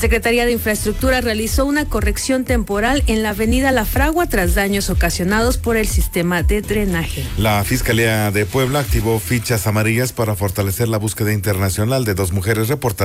Secretaría de Infraestructura realizó una corrección temporal en la avenida La Fragua tras daños ocasionados por el sistema de drenaje. La Fiscalía de Puebla activó fichas amarillas para fortalecer la búsqueda internacional de 2 mujeres reportadas